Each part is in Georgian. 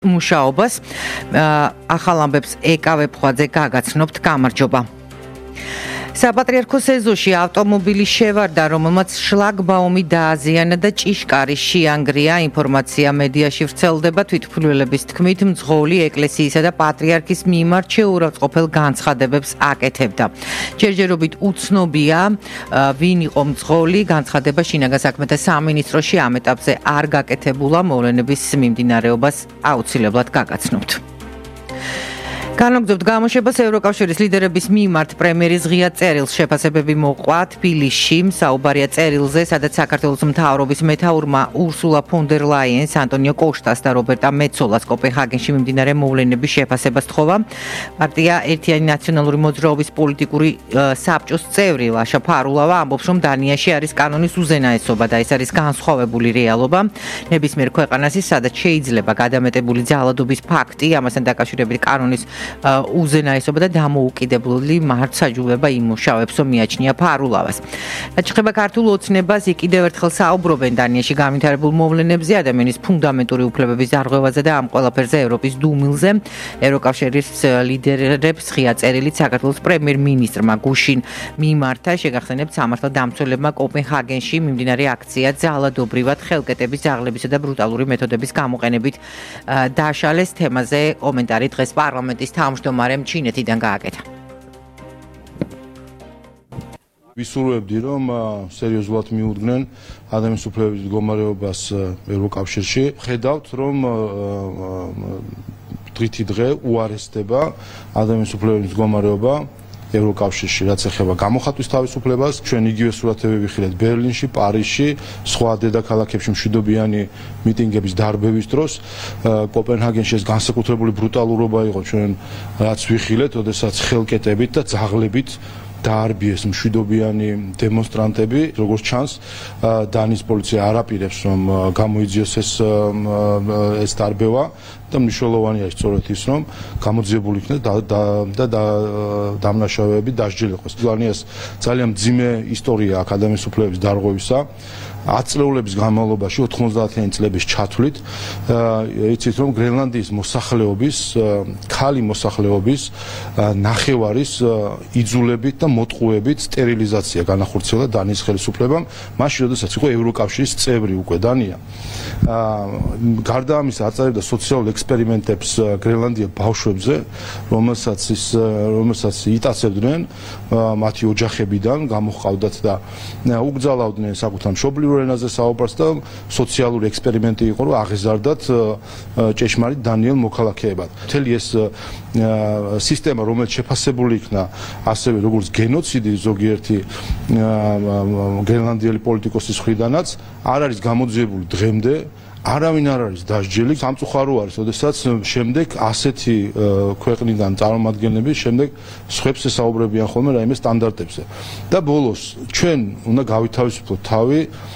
მუშაობას ახალ ამბებს ეკავ ეფხვაძე გაგაცნობთ გამარჯობა. საპატრიარქოს ეზოში ავტომობილი შევარდა, რომელმაც შლაგბაუმი დააზიანა და ჭიშკარი შეანგრია. ინფორმაცია მედიაში ვრცელდება. თვითმფრინველების თქმით, მძღოლი ეკლესიისა და პატრიარქის მიმართ შეურაცხყოფელ განცხადებებს აკეთებდა. ჯერჯერობით უცნობია, ვინ იყო მძღოლი. განცხადება შინაგან საქმეთა სამინისტროში ამ ეტაპზე არ გაკეთებულა. მოვლენების მიმდინარეობას აუცილებლად გაგაცნობთ. განაგრძობთ გამოშვებას ევროკავშირის ლიდერების მიმართ პრემიერის ღია წერილს შეფასებები მოყვა თბილისში. საუბარია წერილზე, სადაც საქართველოს მთავრობის მეთაურმა ურსულა ფონ დერ ლაიენს, ანტონიო კოშტას და რობერტა მეცოლას კოპენჰაგენში მიმდინარე მოვლენების შეფასებას თხოვა. პარტია ერთიანი ნაციონალური მოძრაობის პოლიტიკური საბჭოს წევრი ლაშა ფარულავა ამბობს, რომ დანიაში არის კანონის უზენაესობა და ეს არის განსხვავებული რეალობა. ნებისმიერ ქვეყანას ის, სადაც შეიძლება გადამეტებული ძალადობის ფაქტი, ამასთან დაკავშირებით კანონის უზენაესობა და დამოუკიდებლული მართლმსაჯულება იმუშავებს, მიაჩნია ფარულავას. რაც შეეხება ქართულ ოცნებას, იქ კიდევ ერთხელ საუბრობენ დანიაში განვითარებულ მოვლენებზე, ადამიანის ფუნდამენტური უფლებების დარღვევაზე და ამ ყველაფერზე ევროპის დუმილზე. ევროკავშირის ლიდერებს ღია წერილით საქართველოს პრემიერ-მინისტრმა გუშინ მიმართა. შეგახსენებთ, სამართალდამცველებმა კოპენჰაგენში მიმდინარე აქცია ძალადობრივად ხელკეტების ძაღლებისა და ბრუტალური მეთოდების გამოყენებით დაშალეს. თემაზე კომენტარი დღეს პარლამენტის თავმჯდომარემ ჩინეთიდან გააკეთა. ვისურვებდი, რომ სერიოზულად მიუდგნენ ადამიანის უფლებების მდგომარეობას ევროკავშირში. ხედავთ, რომ დღითი დღე უარესდება ადამიანის უფლებების მდგომარეობა ევროკავშირში, რაც ეხება გამოხატვის თავისუფლებას. ჩვენ იგივე სურათები ვიხილეთ ბერლინში, პარიზში, სხვა დედაქალაქებში მშვიდობიანი მიტინგების დარბევის დროს. კოპენჰაგენში ეს განსაკუთრებული ბრუტალურობა იყო ჩვენ რაც ვიხილეთ, ოდესაც ხელკეტებით და ძაღლებით დაარბიეს მშვიდობიანი დემონსტრანტები. როგორც ჩანს, დანის პოლიცია არ აპირებს, რომ გამოიძიოს ეს დარბევა და მნიშვნელოვანი არის სწორედ ის, რომ გამოძიებული იქნეს და დამნაშავეები დასჯილიყოს. გალნიას ძალიან მძიმე ისტორია აქ ადამიანის უფლებების დარღვევისა. 10 წლეულების განმავლობაში 90-იანი წლების ჩათვლით, იცით რომ გრენლანდიის მოსახლეობის, ქალი მოსახლეობის ნახევარის იძულებით და მოტყუებით სტერილიზაცია განახორციელა დანიის ხელისუფლებამ, მაშინ როდესაც იყო ევროკავშირის წევრი უკვე დანია. გარდა ამისა აწარმოებდა სოციალურ ექსპერიმენტებს გრენლანდია ბავშვებზე, რომელსაც იტაცებდნენ მათი ოჯახებიდან, გამოჰყავდათ და უგზალავდნენ საკუთარ მშობლიურ ენაზე საუბარს და სოციალური ექსპერიმენტი იყო, რომ აღეზარდათ ჭეშმარიტ დანიელ მოქალაქეებად. მთელი ეს სისტემა, რომელიც შეფასებული იქნა ასევე როგორც გენოციდი ზოგიერთი გრენლანდიელი პოლიტიკოსის მხრიდანაც, არ არის გამოძიებული დღემდე. არავინ არ არის დასჯილი. სამწუხარო არის, ოდესაც შემდეგ ასეთი ქვეყნიდან წარმომადგენლები შემდეგ სხვებს ესაუბრებიან ხოლმე რაიმე სტანდარტებზე. და ბოლოს ჩვენ უნდა გავითავისუფლოთ თავი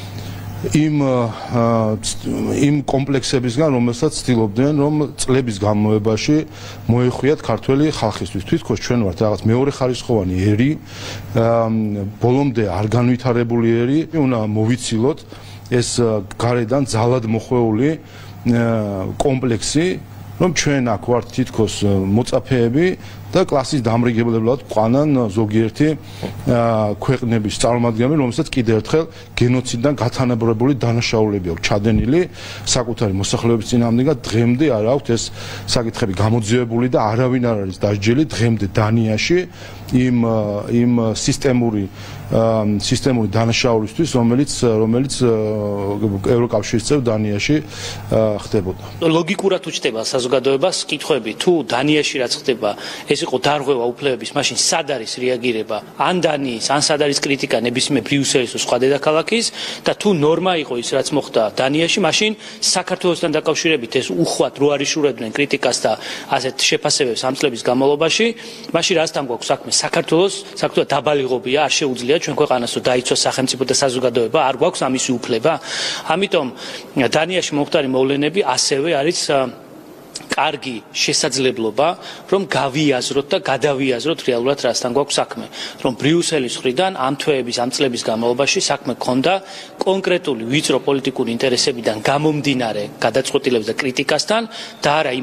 იმ კომპლექსებისგან, რომელსაც ცდილობდნენ, რომ წლების განმავლობაში მოეხვიათ ქართველი ხალხისთვის. თვითონ ჩვენ ვართ რაღაც მეორე ხარისხოვანი ერი, ბოლომდე არ განვითარებული ერი, უნდა მოვიცილოთ ეს გარედან ძალად მოხვეული კომპლექსი, რომ ჩვენ აქ ვართ თითქოს მოწაფეები და კლასის დამრიგებლებლად ყვანან ზოგიერთი ქვეყნების წარმომადგენლები, რომელსაც კიდევ ერთხელ გენოციდიდან გათანაბრებული დანაშაულები აქვს ჩადენილი საკუთარი მოსახლეობის წინააღმდეგ და დღემდე არ აქვს ეს საკითხები გამოძიებული და არავინ არ არის დასჯილი დღემდე დანიაში იმ სისტემური დანაშაულისთვის, რომელიც ევროკავშირის წევრ დანიაში ხდებოდა. ლოგიკურად უჩნდება საზოგადოებას კითხვები, თუ დანიაში რაც ხდება, ეს იყო დარღვევა უფლებების, მაშინ სად არის რეაგირება ან დანიის, ან სად არის კრიტიკა ნებისმიერ ბრიუსელის თუ სხვა დედაქალაქის და თუ ნორმა იყო ის, რაც მოხდა დანიაში, მაშინ საქართველოსთან დაკავშირებით ეს უხვად რო არ იშურებდნენ კრიტიკას და ასეთ შეფასებებს ამ წლების განმავლობაში, მაშინ რასთან გვაქვს საქმე? საქართველოს დაბალი ღობია, არ შეუძლია ჩვენ ქვეყანას რომ დაიცვას სახელმწიფო და საზოგადოება, არ გვაქვს ამისი უფლება. ამიტომ დანიაში მომხდარი მოვლენები ასევე არის კარგი შესაძლებლობა, რომ გავიაზროთ და გადავიაზროთ რეალურად რასთან გვაქვს საქმე. რომ ბრიუსელის მხრიდან ამ თვეების, ამ წლების განმავლობაში საქმე ჰქონდა კონკრეტული ვიწრო პოლიტიკური ინტერესებიდან გამომდინარე გადაწყვეტილების და კრიტიკასთან და არა